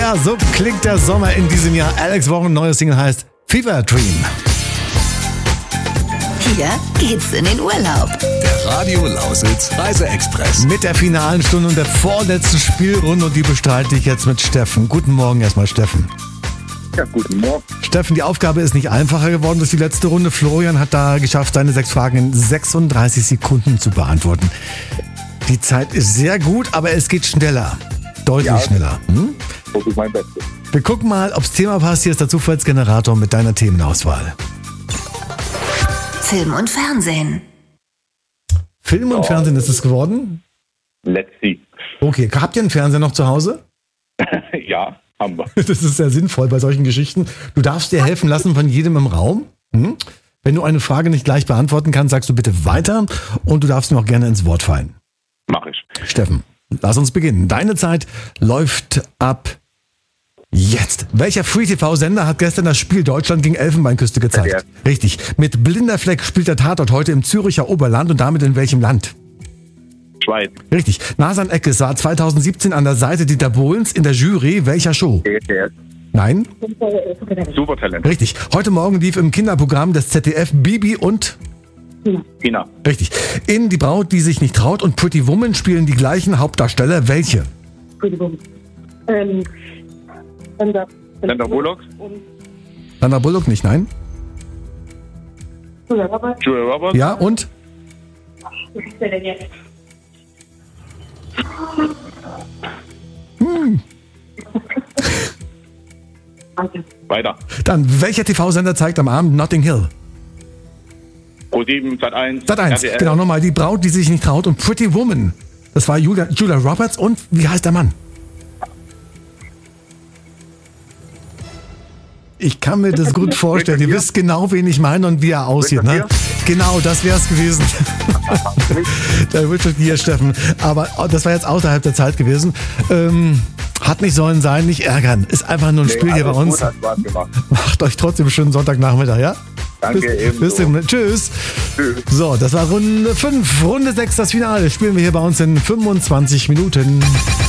Ja, so klingt der Sommer in diesem Jahr. Alex Warren, neues Single heißt Fever Dream. Hier geht's in den Urlaub. Der Radio Lausitz Reise-Express. Mit der finalen Stunde und der vorletzten Spielrunde und die bestreite ich jetzt mit Steffen. Guten Morgen erstmal, Steffen. Ja, guten Morgen. Steffen, die Aufgabe ist nicht einfacher geworden durch die letzte Runde. Florian hat da geschafft, seine 6 Fragen in 36 Sekunden zu beantworten. Die Zeit ist sehr gut, aber es geht schneller. Deutlich schneller. Das ist mein Bestes. Wir gucken mal, ob's Thema passt. Hier ist der Zufallsgenerator mit deiner Themenauswahl. Film und Fernsehen. Film und Fernsehen ist es geworden? Let's see. Okay, habt ihr einen Fernseher noch zu Hause? Ja, haben wir. Das ist sehr sinnvoll bei solchen Geschichten. Du darfst dir helfen lassen von jedem im Raum. Wenn du eine Frage nicht gleich beantworten kannst, sagst du bitte weiter und du darfst mir auch gerne ins Wort fallen. Mach ich. Steffen, lass uns beginnen. Deine Zeit läuft ab jetzt. Welcher Free-TV-Sender hat gestern das Spiel Deutschland gegen Elfenbeinküste gezeigt? ZDF. Richtig. Mit blinder Fleck spielt der Tatort heute im Züricher Oberland und damit in welchem Land? Schweiz. Richtig. Nasan Eckes war 2017 an der Seite Dieter Bohlens in der Jury welcher Show? DSDS. Nein? Supertalent. Richtig. Heute Morgen lief im Kinderprogramm des ZDF Bibi und... Tina. Richtig. In Die Braut, die sich nicht traut und Pretty Woman spielen die gleichen Hauptdarsteller. Welche? Sandra Bullock. Sandra Bullock nicht, nein? Julia Roberts. Ja, und? Weiter. Dann, welcher TV-Sender zeigt am Abend Notting Hill? Pro7, Sat1. Sat1. RTL. Genau, nochmal. Die Braut, die sich nicht traut und Pretty Woman. Das war Julia Roberts und wie heißt der Mann? Ich kann mir das gut vorstellen. Ihr wisst genau, wen ich meine und wie er aussieht. Ne? Genau, das wäre es gewesen. Der Richard hier, Steffen. Aber das war jetzt außerhalb der Zeit gewesen. Hat nicht sollen sein, nicht ärgern. Ist einfach nur ein Spiel hier bei uns. Gut, hat Spaß gemacht. Macht euch trotzdem einen schönen Sonntagnachmittag, ja? Danke, Bis ebenso. demnächst. Tschüss. Tschüss. So, das war Runde 5. Runde 6, das Finale. Spielen wir hier bei uns in 25 Minuten.